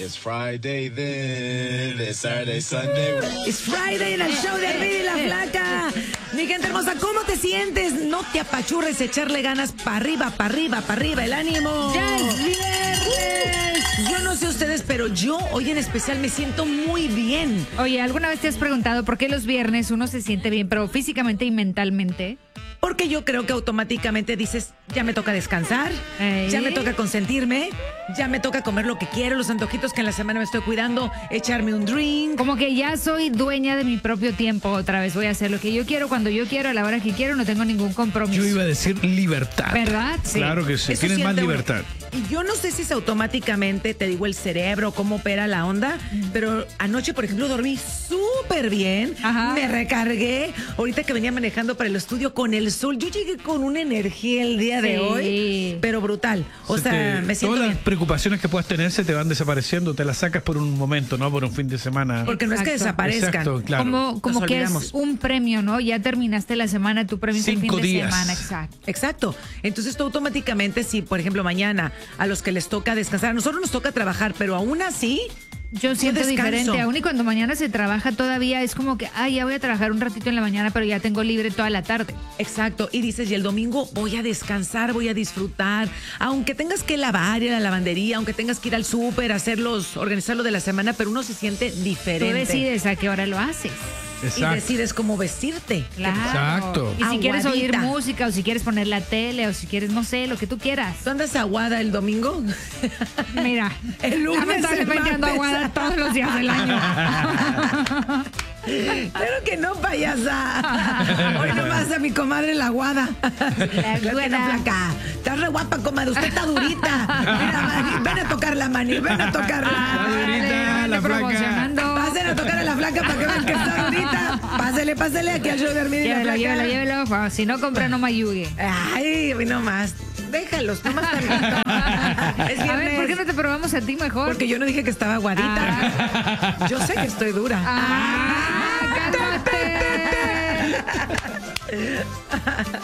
It's Friday then, it's Saturday, Sunday. It's Friday en el show de Armida y la Flaca. Mi gente hermosa, ¿cómo te sientes? No te apachurres, echarle ganas para arriba, para arriba, para arriba, el ánimo. ¡Ya es viernes! Yo no sé ustedes, pero yo hoy en especial me siento muy bien. Oye, ¿alguna vez te has preguntado por qué los viernes uno se siente bien, pero físicamente y mentalmente? Porque yo creo que automáticamente dices, ya me toca descansar, ya me toca consentirme, ya me toca comer lo que quiero, los antojitos que en la semana me estoy cuidando, echarme un drink. Como que ya soy dueña de mi propio tiempo otra vez. Voy a hacer lo que yo quiero, cuando yo quiero, a la hora que quiero, no tengo ningún compromiso. Yo iba a decir libertad. ¿Verdad? Sí. Claro que sí, Eso tienes más siente uno. libertad. Y yo no sé si es automáticamente, te digo, el cerebro, cómo opera la onda, pero anoche, por ejemplo, dormí súper bien, Ajá. me recargué, ahorita que venía manejando para el estudio con el sol, yo llegué con una energía el día de Sí. hoy, pero brutal, o sea, me siento todas bien. las preocupaciones que puedas tener se te van desapareciendo, te las sacas por un momento, no por un fin de semana. Porque no es que Exacto. desaparezcan. Exacto, claro. Como Nos que olvidamos. es un premio, ¿no? Ya terminaste la semana, tu premio es el 5 fin de días. semana, exacto. Exacto. Entonces tú automáticamente, si por ejemplo mañana a los que les toca descansar, a nosotros nos toca trabajar, pero aún así, Yo siento descanso. diferente, aún y cuando mañana se trabaja todavía es como que, ya voy a trabajar un ratito en la mañana, pero ya tengo libre toda la tarde. exacto. Y dices, y el domingo voy a descansar, voy a disfrutar. Aunque tengas que lavar, ir a la lavandería, aunque tengas que ir al súper, organizar lo de la semana, pero uno se siente diferente. Tú decides a qué hora lo haces. Y Exacto. decides cómo vestirte. Claro. Exacto. Y si quieres oír Aguadita. música, o si quieres poner la tele, o si quieres, no sé, lo que tú quieras. ¿Tú andas aguada el domingo? Mira, El lunes, lamentablemente el ando martes. aguada todos los días del año. Claro que no, payasa. Hoy nomás a mi comadre la aguada. La güera. flaca. Estás re guapa, comadre. Usted está durita. Mira, Mani, ven a tocar la Mani. Ven a tocarla. Durita, la flaca. promocionando. Pasen a tocar a la flaca para que vean que está durita. Pásele aquí al show de Armida y la Llévelo, Flaca. llévelo. Pues, si no compra, no me ayude. Ay, hoy nomás. Déjalos, nomás tantito. Es A ver, viernes. ¿por qué no te probamos a ti mejor? Porque yo no dije que estaba aguadita. Yo sé que estoy dura. ¡Cálmate!